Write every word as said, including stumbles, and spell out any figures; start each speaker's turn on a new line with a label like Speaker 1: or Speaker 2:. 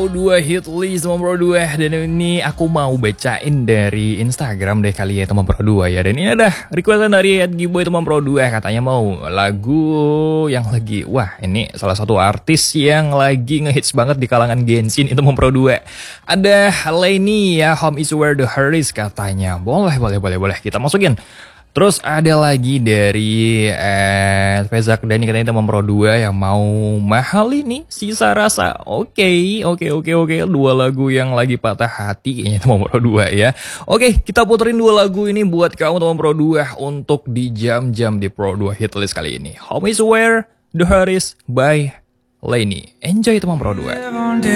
Speaker 1: Pro dua hit list teman Pro dua. Dan ini aku mau bacain dari Instagram deh kali ya teman Pro dua ya. Dan ini ada requestan dari Ed Giboy teman Pro dua, katanya mau lagu yang lagi, wah ini salah satu artis yang lagi ngehits banget di kalangan Genshin itu teman Pro dua. Ada Lainey ya, Home is Where the Heart Is katanya. Boleh boleh boleh boleh kita masukin. Terus ada lagi dari eh, Fezak Dani, katanya teman Pro dua yang mau mahal ini Sisa Rasa. Oke, oke, oke, oke. Dua lagu yang lagi patah hati kayaknya teman Pro dua ya. Oke, kita puterin dua lagu ini buat kamu teman Pro dua untuk di jam-jam di Pro dua hit list kali ini. Home is Where the Heart Is by Lainey. Enjoy teman Pro dua.